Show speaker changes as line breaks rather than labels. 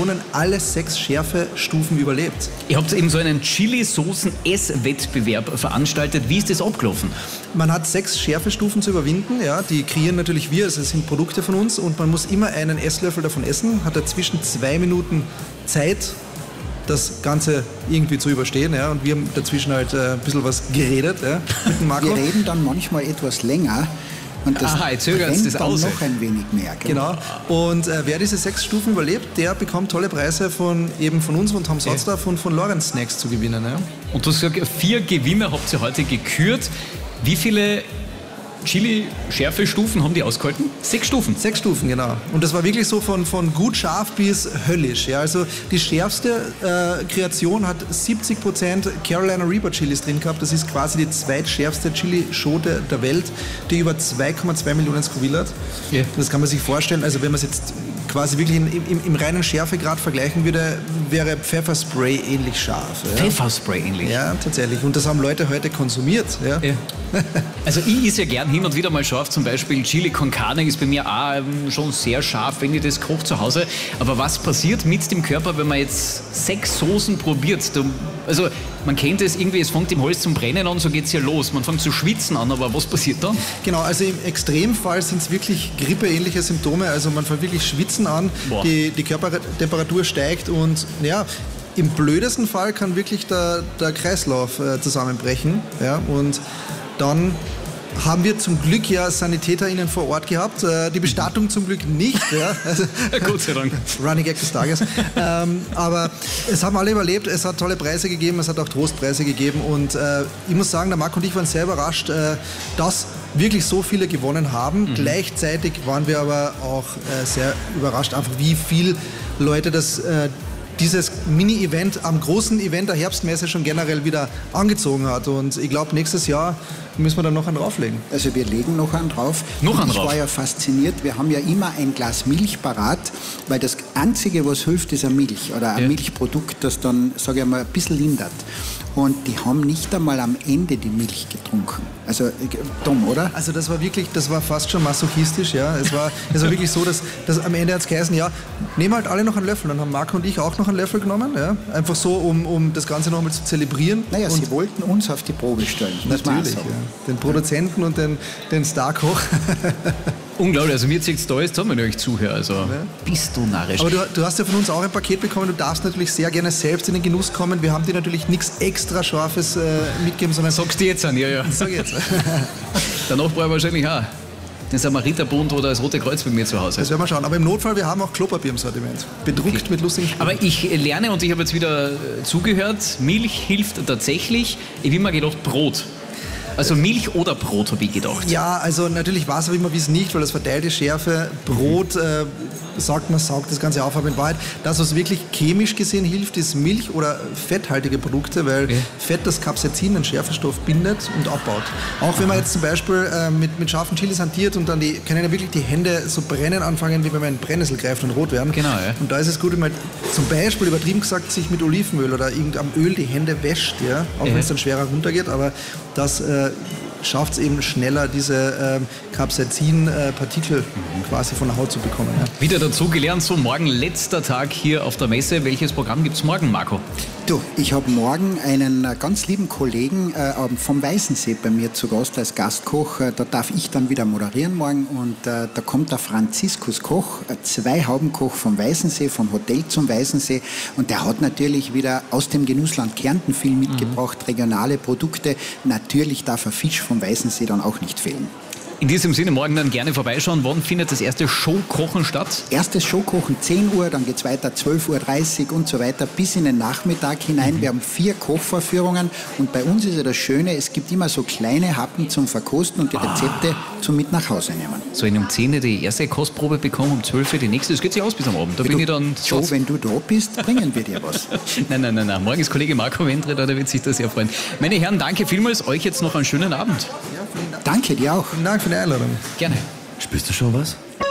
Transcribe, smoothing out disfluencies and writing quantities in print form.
Personen alle 6 Schärfestufen überlebt.
Ihr habt eben so einen Chili-Soßen-Ess-Wettbewerb veranstaltet. Wie ist das abgelaufen?
Man hat 6 Schärfestufen zu überwinden. Ja, die kreieren natürlich wir, also es sind Produkte von uns. Und man muss immer einen Esslöffel davon essen. Hat dazwischen 2 Minuten Zeit, das Ganze irgendwie zu überstehen. Ja. Und wir haben dazwischen halt ein bisschen was geredet, ja, mit dem Marco.
Wir reden dann manchmal etwas länger. Und das
zögert das aus.
Noch ein wenig mehr.
Genau. Und wer diese 6 Stufen überlebt, der bekommt tolle Preise von uns und Tom Sotzlaff und von Lorenz Snacks zu gewinnen. Ja.
Und du hast gesagt, 4 Gewinner habt ihr heute gekürt. Wie viele Chili-Schärfe-Stufen haben die ausgehalten? 6 Stufen?
6 Stufen, genau. Und das war wirklich so von gut scharf bis höllisch. Ja. Also die schärfste Kreation hat 70% Carolina Reaper Chilis drin gehabt. Das ist quasi die zweitschärfste Chili-Schote der Welt, die über 2,2 Millionen Scoville hat. Yeah. Das kann man sich vorstellen. Also wenn man es jetzt quasi wirklich im reinen Schärfegrad vergleichen würde, wäre Pfefferspray ähnlich scharf. Ja.
Pfefferspray ähnlich?
Ja, tatsächlich. Und das haben Leute heute konsumiert. Ja.
Ja. Also ich esse ja gern hin und wieder mal scharf, zum Beispiel Chili con Carne ist bei mir auch schon sehr scharf, wenn ich das koche zu Hause. Aber was passiert mit dem Körper, wenn man jetzt 6 Soßen probiert? Also man kennt es irgendwie, es fängt im Hals zum Brennen an, so geht es ja los. Man fängt zu schwitzen an, aber was passiert dann?
Genau, also im Extremfall sind es wirklich grippeähnliche Symptome. Also man fängt wirklich schwitzen an, die Körpertemperatur steigt und ja, im blödesten Fall kann wirklich der Kreislauf zusammenbrechen. Ja, und dann haben wir zum Glück ja SanitäterInnen vor Ort gehabt. Die Bestattung zum Glück nicht. Ja. Also,
Gott sei Dank.
Running Gag des Tages. Aber es haben alle überlebt. Es hat tolle Preise gegeben. Es hat auch Trostpreise gegeben. Und ich muss sagen, der Marc und ich waren sehr überrascht, dass wirklich so viele gewonnen haben. Gleichzeitig waren wir aber auch sehr überrascht, einfach wie viel Leute dieses Mini-Event am großen Event der Herbstmesse schon generell wieder angezogen hat. Und ich glaube, nächstes Jahr müssen wir dann noch einen drauflegen.
Also wir legen noch einen drauf. Ich war ja fasziniert. Wir haben ja immer ein Glas Milch parat, weil das Einzige, was hilft, ist eine Milch oder ein Milchprodukt, das dann, sage ich mal, ein bisschen lindert. Und die haben nicht einmal am Ende die Milch getrunken. Also dumm, oder?
Also das war fast schon masochistisch, ja. Es war wirklich so, dass am Ende hat es geheißen, ja, nehmen halt alle noch einen Löffel. Dann haben Marco und ich auch noch einen Löffel genommen, ja. Einfach so, um das Ganze nochmal zu zelebrieren.
Naja, sie wollten uns auf die Probe stellen.
Natürlich, ja. Den Produzenten und den Starkoch.
Unglaublich, also mir zieht es da jetzt zusammen, wenn ich euch zuhöre. Also bist du narrisch.
Aber du hast ja von uns auch ein Paket bekommen. Du darfst natürlich sehr gerne selbst in den Genuss kommen. Wir haben dir natürlich nichts extra Scharfes mitgeben, sondern...
Sagst du jetzt an, ja.
Sag jetzt.
Danach brauche ich wahrscheinlich auch den Samariterbund oder das Rote Kreuz bei mir zu Hause.
Das werden wir schauen. Aber im Notfall, wir haben auch Klopapier im Sortiment. Bedruckt mit lustigen Sprüchen.
Aber ich lerne und ich habe jetzt wieder zugehört, Milch hilft tatsächlich. Ich habe immer gedacht, Brot. Also Milch oder Brot, habe ich gedacht.
Ja, also natürlich Wasser wie man es nicht, weil das verteilte Schärfe, Brot, sagt man, saugt das Ganze auf. Aber in Wahrheit, das, was wirklich chemisch gesehen hilft, ist Milch oder fetthaltige Produkte, weil Fett das Capsaicin, den Schärfestoff, bindet und abbaut. Auch wenn man jetzt zum Beispiel mit scharfen Chilis hantiert und dann können ja wirklich die Hände so brennen anfangen, wie wenn man in Brennnessel greift und rot werden.
Genau, ja.
Und da ist es gut, wenn man zum Beispiel, übertrieben gesagt, sich mit Olivenöl oder irgendeinem Öl die Hände wäscht, ja, auch wenn es dann schwerer runtergeht, aber das schafft es eben schneller, diese Capsaicin-Partikel quasi von der Haut zu bekommen. Ja.
Wieder dazu gelernt, so morgen letzter Tag hier auf der Messe. Welches Programm gibt es morgen, Marco?
Du, ich habe morgen einen ganz lieben Kollegen vom Weißensee bei mir zu Gast als Gastkoch. Da darf ich dann wieder moderieren morgen und da kommt der Franziskus Koch, 2 Haubenkoch vom Weißensee, vom Hotel zum Weißensee, und der hat natürlich wieder aus dem Genussland Kärnten viel mitgebracht, regionale Produkte. Natürlich darf ein Fisch vom Weißensee dann auch nicht fehlen.
In diesem Sinne morgen dann gerne vorbeischauen. Wann findet das erste Showkochen statt?
Erstes Showkochen 10 Uhr, dann geht es weiter 12.30 Uhr und so weiter bis in den Nachmittag hinein. Wir haben 4 Kochvorführungen und bei uns ist ja das Schöne, es gibt immer so kleine Happen zum Verkosten und die Rezepte zum mit nach Hause nehmen.
So um 10 Uhr die erste Kostprobe bekommen, um 12 Uhr die nächste. Das geht sich aus bis am Abend. Da bin ich dann...
Joe, wenn du da bist, bringen wir dir was.
Nein. Morgen ist Kollege Marco Wendre da, der wird sich da sehr freuen. Meine Herren, danke vielmals. Euch jetzt noch einen schönen Abend.
Ja, vielen Dank. Danke dir auch.
Vielen Dank für die Einladung.
Gerne.
Spürst du schon was?